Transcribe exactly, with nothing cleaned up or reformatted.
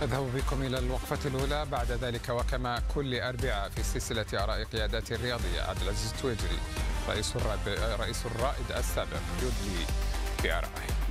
نذهب بكم إلى الوقفة الأولى. بعد ذلك وكما كل أربعاء في سلسلة آراء قيادات الرياضية، عبد العزيز التويجري رئيس الرائد, رئيس الرائد السابق يدلي بآرائه.